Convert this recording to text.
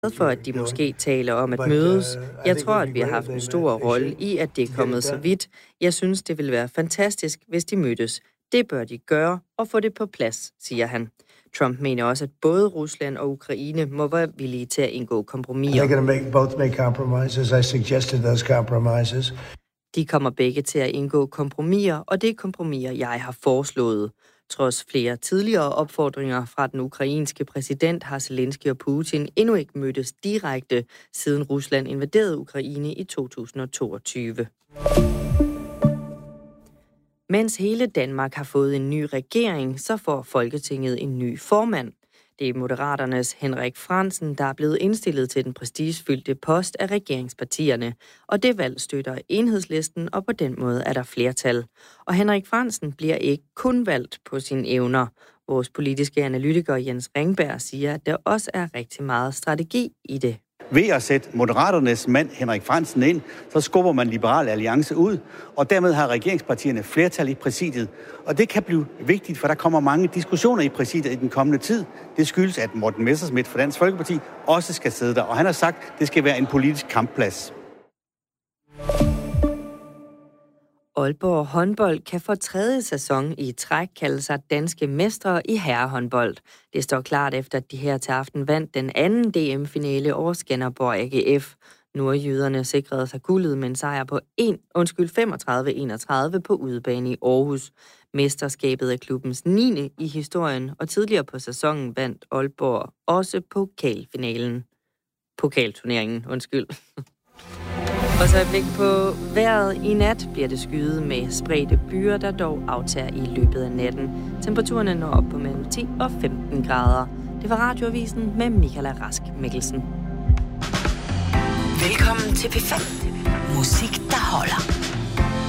for, at de måske taler om at mødes. Jeg tror, at vi har haft en stor rolle i, at det er kommet så vidt. Jeg synes, det ville være fantastisk, hvis de mødtes. Det bør de gøre og få det på plads, siger han. Trump mener også, at både Rusland og Ukraine må være villige til at indgå kompromiser. De kommer begge til at indgå kompromiser, og det er kompromiser, jeg har foreslået. Trods flere tidligere opfordringer fra den ukrainske præsident har Zelensky og Putin endnu ikke mødtes direkte, siden Rusland invaderede Ukraine i 2022. Mens hele Danmark har fået en ny regering, så får Folketinget en ny formand. Det er Moderaternes Henrik Frandsen, der er blevet indstillet til den prestigefyldte post af regeringspartierne. Og det valg støtter Enhedslisten, og på den måde er der flertal. Og Henrik Frandsen bliver ikke kun valgt på sine evner. Vores politiske analytiker Jens Ringberg siger, at der også er rigtig meget strategi i det. Ved at sætte Moderaternes mand Henrik Frandsen ind, så skubber man Liberal Alliance ud, og dermed har regeringspartierne flertal i præsidiet. Og det kan blive vigtigt, for der kommer mange diskussioner i præsidiet i den kommende tid. Det skyldes, at Morten Messerschmidt fra Dansk Folkeparti også skal sidde der, og han har sagt, at det skal være en politisk kampplads. Aalborg håndbold kan for tredje sæson i træk kalde sig danske mestre i herrehåndbold. Det står klart efter, at de her til aften vandt den anden DM-finale over Skanderborg AGF. Nordjyderne sikrede sig guldet med en sejr på 35-31 på udebane i Aarhus. Mesterskabet er klubbens 9. i historien, og tidligere på sæsonen vandt Aalborg også pokalturneringen. Og så et blik på vejret. I nat bliver det skyet med spredte byer, der dog aftager i løbet af natten. Temperaturerne når op på mellem 10 og 15 grader. Det var Radioavisen med Michaela Rask Mikkelsen. Velkommen til P5. Musik